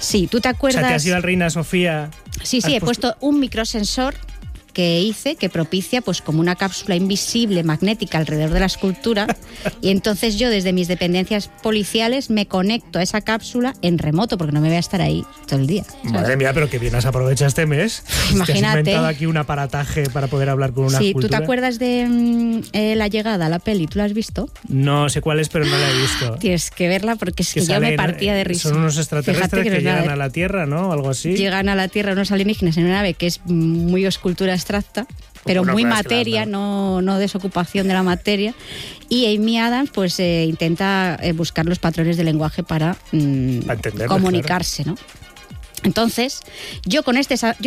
Sí, ¿tú te acuerdas? O sea, ¿te has ido al Reina Sofía? Sí, he puesto un microsensor que hice, que propicia pues como una cápsula invisible magnética alrededor de la escultura, y entonces yo desde mis dependencias policiales me conecto a esa cápsula en remoto, porque no me voy a estar ahí todo el día, ¿sabes? Madre mía, pero que bien has aprovechado este mes. Imagínate. Te has inventado aquí un aparataje para poder hablar con una escultura. Sí, ¿tú te acuerdas de La Llegada, la peli? ¿Tú la has visto? No sé cuál es, pero no la he visto. Tienes que verla porque es que yo me partía de risa. Son unos extraterrestres que llegan a la Tierra, ¿no? Algo así. Llegan a la Tierra unos alienígenas en una nave que es muy escultura abstracta, pero bueno, muy claro, materia, no desocupación de la materia. Y Amy Adams pues intenta buscar los patrones de lenguaje para comunicarse, claro, ¿no? Entonces, yo con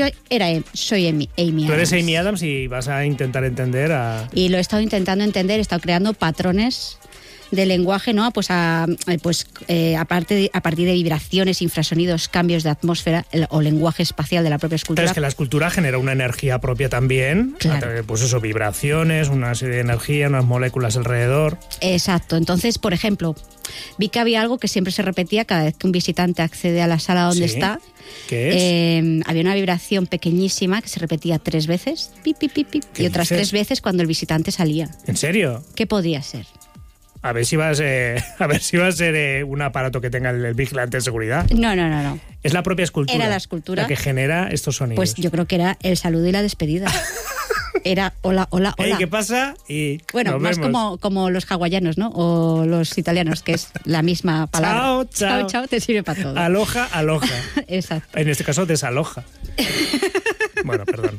soy Amy Adams. Tú eres Amy Adams y vas a intentar entender Y lo he estado intentando entender, he estado creando patrones de lenguaje, ¿no? Pues a partir de vibraciones, infrasonidos, cambios de atmósfera o lenguaje espacial de la propia escultura. Pero es que la escultura genera una energía propia también, claro. Pues eso, vibraciones, una serie de energía, unas moléculas alrededor. Exacto. Entonces, por ejemplo, vi que había algo que siempre se repetía cada vez que un visitante accede a la sala donde está. ¿Qué es? Había una vibración pequeñísima que se repetía 3 veces, pip, pip, pip, pip, y otras 3 veces cuando el visitante salía. ¿En serio? ¿Qué podía ser? A ver si va a ser un aparato que tenga el vigilante de seguridad. No. Es la propia escultura. Era la escultura la que genera estos sonidos. Pues yo creo que era el saludo y la despedida. Era hola, hola, hola. Hey, ¿qué pasa? Y bueno, más como los hawaianos, ¿no? O los italianos, que es la misma palabra. Chao, chao. Chao, chao, te sirve para todo. Aloja, aloja. Exacto. En este caso, desaloja. Bueno, perdón.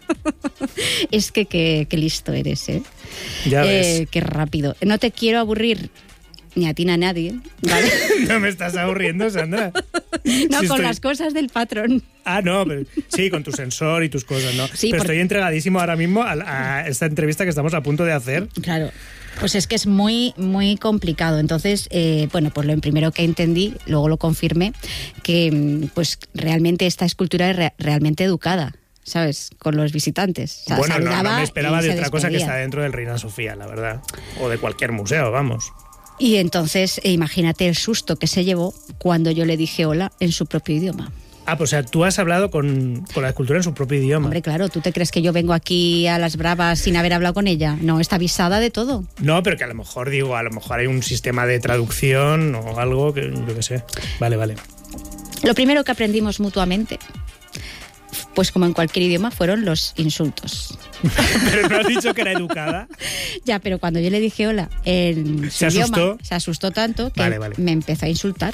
Es que qué listo eres, ¿eh? Ya ves. Qué rápido. No te quiero aburrir ni a ti ni a nadie, ¿vale? No me estás aburriendo, Sandra. No, si con las cosas del patrón. Ah, no, pero, sí, con tu sensor y tus cosas, ¿no? Sí, pero estoy entregadísimo ahora mismo a esta entrevista que estamos a punto de hacer. Claro. Pues es que es muy, muy complicado. Entonces, bueno, pues lo primero que entendí, luego lo confirmé, que pues realmente esta escultura es realmente educada, ¿sabes? Con los visitantes. O sea, bueno, no me esperaba de otra despedía. Cosa que está dentro del Reina Sofía, la verdad. O de cualquier museo, vamos. Y entonces, imagínate el susto que se llevó cuando yo le dije hola en su propio idioma. Ah, pues o sea, tú has hablado con la escultura en su propio idioma. Hombre, claro, ¿tú te crees que yo vengo aquí a las bravas sin haber hablado con ella? No, está avisada de todo. No, pero que a lo mejor hay un sistema de traducción o algo que yo qué sé. Vale. Lo primero que aprendimos mutuamente, pues como en cualquier idioma, fueron los insultos. Pero no has dicho que era educada. Ya, pero cuando yo le dije hola en su idioma, se asustó tanto que me empezó a insultar.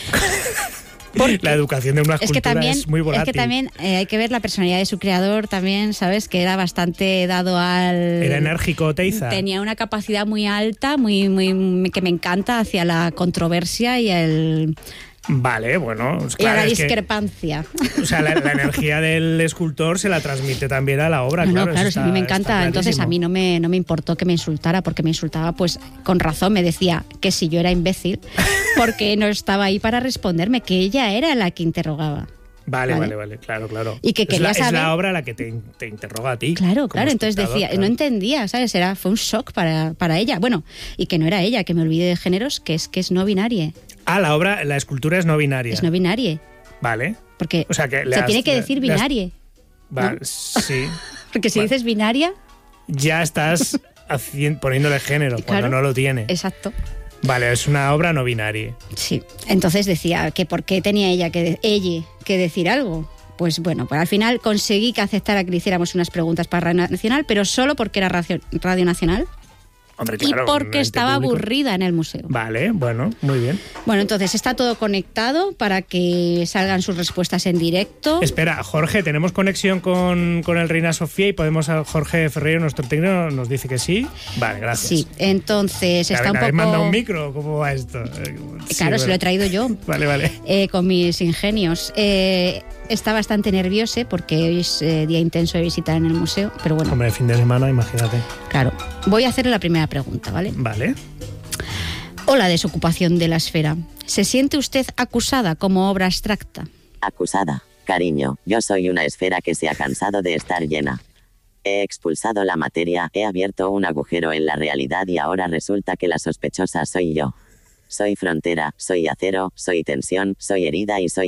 Porque la educación de una escultura es muy volátil. Es que también hay que ver la personalidad de su creador también, ¿sabes? Que era bastante dado al... Era enérgico, Teiza. Tenía una capacidad muy alta, muy que me encanta, hacia la controversia y el... Vale, bueno. Claro, y a la discrepancia. O sea, la energía del escultor se la transmite también a la obra. No, claro, a mí me encanta. Entonces a mí no me importó que me insultara, porque me insultaba pues con razón. Me decía que si yo era imbécil, porque no estaba ahí para responderme, que ella era la que interrogaba. Vale, claro. Y que quería saber... Es la obra la que te interroga a ti. Claro, entonces decía, claro. No entendía, ¿sabes? Fue un shock para ella. Bueno, y que no era ella, que me olvidé de géneros, que es no binaria. Ah, la escultura es no binaria. Es no binaria. Vale. Porque se tiene que decir binaria. Vale, ¿no? Sí. Porque si dices binaria... Ya estás poniéndole género, claro, cuando no lo tiene. Exacto. Vale, es una obra no binaria. Sí, entonces decía que por qué tenía ella que decir algo. Pues bueno, al final conseguí que aceptara que le hiciéramos unas preguntas para Radio Nacional, pero solo porque era Radio Nacional. Hombre, claro, y porque estaba aburrida en el museo. Vale, bueno, muy bien. Bueno, entonces está todo conectado para que salgan sus respuestas en directo. Espera, Jorge, ¿tenemos conexión con el Reina Sofía y Jorge Ferreiro, nuestro técnico, nos dice que sí? Vale, gracias. Sí, entonces está un poco... manda un micro? ¿Cómo va esto? Claro, se lo he traído yo. Vale. Con mis ingenios. Está bastante nerviosa porque hoy es día intenso de visitar en el museo, pero bueno. Hombre, fin de semana, imagínate. Claro. Voy a hacerle la primera pregunta, ¿vale? Vale. Hola, desocupación de la esfera. ¿Se siente usted acusada como obra abstracta? Acusada. Cariño, yo soy una esfera que se ha cansado de estar llena. He expulsado la materia, he abierto un agujero en la realidad y ahora resulta que la sospechosa soy yo. Soy frontera, soy acero, soy tensión, soy herida y soy